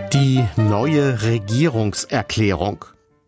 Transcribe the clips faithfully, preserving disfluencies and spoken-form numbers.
Die neue Regierungserklärung.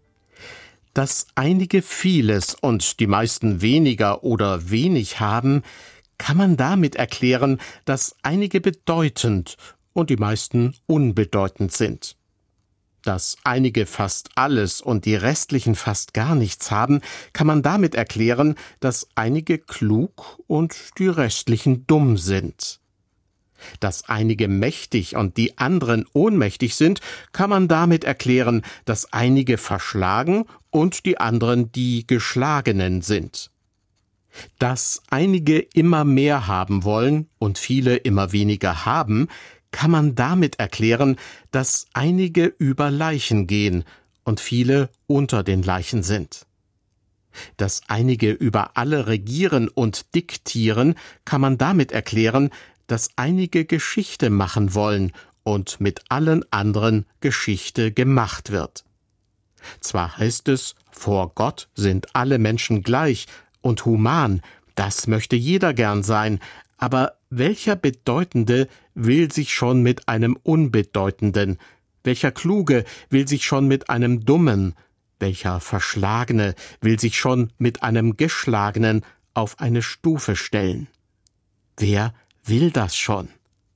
Dass einige vieles und die meisten weniger oder wenig haben, kann man damit erklären, dass einige bedeutend und die meisten unbedeutend sind. Dass einige fast alles und die restlichen fast gar nichts haben, kann man damit erklären, dass einige klug und die restlichen dumm sind. Dass einige mächtig und die anderen ohnmächtig sind, kann man damit erklären, dass einige verschlagen und die anderen die Geschlagenen sind. Dass einige immer mehr haben wollen und viele immer weniger haben, kann man damit erklären, dass einige über Leichen gehen und viele unter den Leichen sind. Dass einige über alle regieren und diktieren, kann man damit erklären, dass einige Geschichte machen wollen und mit allen anderen Geschichte gemacht wird. Zwar heißt es, vor Gott sind alle Menschen gleich und human, das möchte jeder gern sein, aber welcher Bedeutende will sich schon mit einem Unbedeutenden? Welcher Kluge will sich schon mit einem Dummen? Welcher Verschlagene will sich schon mit einem Geschlagenen auf eine Stufe stellen? Wer will das schon?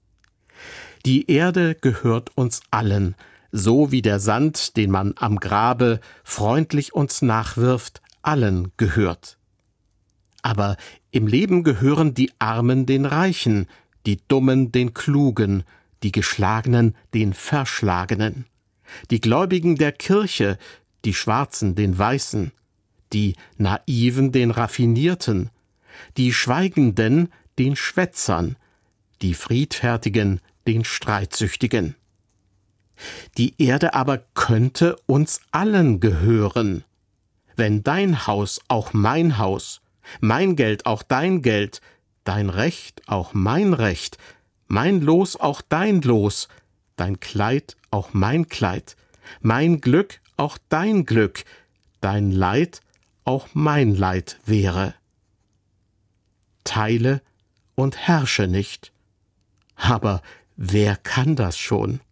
Die Erde gehört uns allen, so wie der Sand, den man am Grabe freundlich uns nachwirft, allen gehört. Aber im Leben gehören die Armen den Reichen, die Dummen den Klugen, die Geschlagenen den Verschlagenen, die Gläubigen der Kirche, die Schwarzen den Weißen, die Naiven den Raffinierten, die Schweigenden den Schwätzern, die Friedfertigen den Streitsüchtigen. Die Erde aber könnte uns allen gehören. Wenn dein Haus auch mein Haus, mein Geld auch dein Geld, dein Recht auch mein Recht, mein Los auch dein Los, dein Kleid auch mein Kleid, mein Glück auch dein Glück, dein Leid auch mein Leid wäre. Teile und herrsche nicht. Aber wer kann das schon?